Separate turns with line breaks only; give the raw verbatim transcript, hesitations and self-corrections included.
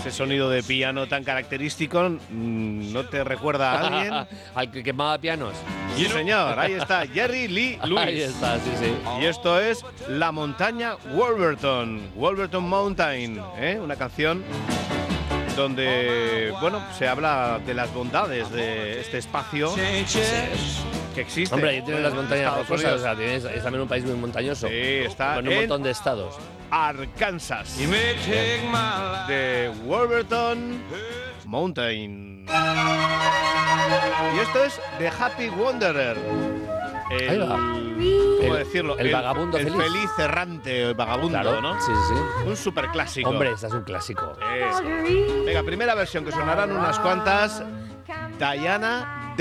Ese sonido de piano tan característico, ¿no te recuerda a alguien?
Al que quemaba pianos.
Sí, señor, ahí está, Jerry Lee Lewis.
Ahí está, sí, sí.
Y esto es La Montaña Wolverton, Wolverton Mountain, ¿eh? Una canción donde, bueno, se habla de las bondades de este espacio que existe.
Hombre, ahí tienes las montañas
Estados
rocosas,
Unidos.
o sea, tienes, es también un país muy montañoso.
Sí, está
con un
en
montón de estados.
Arkansas, de Wolverton Mountain. Y esto es The Happy Wanderer. El,
Ahí va.
¿Cómo
El-
decirlo?
el vagabundo
el
feliz.
feliz errante, el vagabundo,
Claro,
¿no?
sí, sí, sí.
Un superclásico.
Hombre, este es un clásico.
Eh, Venga, primera versión que sonarán unas cuantas. Diana